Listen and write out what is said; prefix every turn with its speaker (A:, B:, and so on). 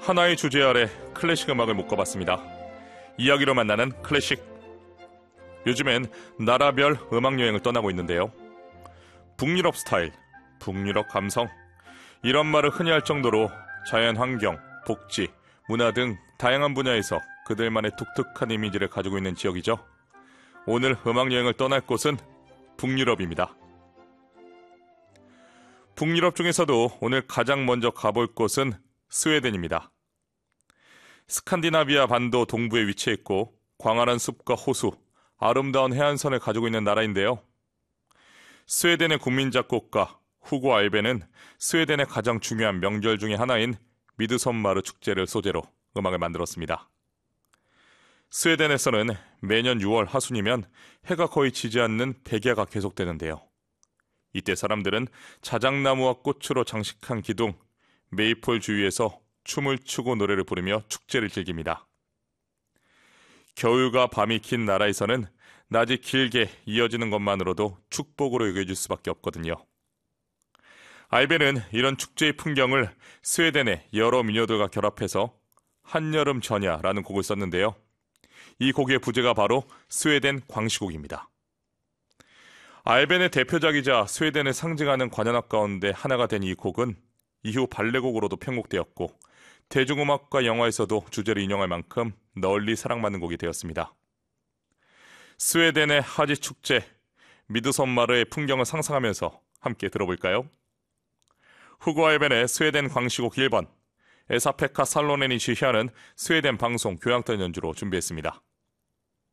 A: 하나의 주제 아래 클래식 음악을 묶어봤습니다. 이야기로 만나는 클래식. 요즘엔 나라별 음악 여행을 떠나고 있는데요. 북유럽 스타일, 북유럽 감성, 이런 말을 흔히 할 정도로 자연 환경, 복지, 문화 등 다양한 분야에서 그들만의 독특한 이미지를 가지고 있는 지역이죠. 오늘 음악 여행을 떠날 곳은 북유럽입니다. 북유럽 중에서도 오늘 가장 먼저 가볼 곳은 스웨덴입니다. 스칸디나비아 반도 동부에 위치해 있고 광활한 숲과 호수, 아름다운 해안선을 가지고 있는 나라인데요. 스웨덴의 국민 작곡가 후고 알벤은 스웨덴의 가장 중요한 명절 중에 하나인 미드섬마르 축제를 소재로 음악을 만들었습니다. 스웨덴에서는 매년 6월 하순이면 해가 거의 지지 않는 백야가 계속되는데요. 이때 사람들은 자작나무와 꽃으로 장식한 기둥, 메이플 주위에서 춤을 추고 노래를 부르며 축제를 즐깁니다. 겨울과 밤이 긴 나라에서는 낮이 길게 이어지는 것만으로도 축복으로 여겨질 수밖에 없거든요. 알벤은 이런 축제의 풍경을 스웨덴의 여러 민요들과 결합해서 한여름 전야라는 곡을 썼는데요. 이 곡의 부제가 바로 스웨덴 광시곡입니다. 알벤의 대표작이자 스웨덴을 상징하는 관현악 가운데 하나가 된 이 곡은 이후 발레곡으로도 편곡되었고 대중음악과 영화에서도 주제를 인용할 만큼 널리 사랑받는 곡이 되었습니다. 스웨덴의 하지 축제, 미드섬마르의 풍경을 상상하면서 함께 들어볼까요? 후고 알벤의 스웨덴 광시곡 1번, 에사페카 살로넨이 지휘하는 스웨덴 방송 교향단 연주로 준비했습니다.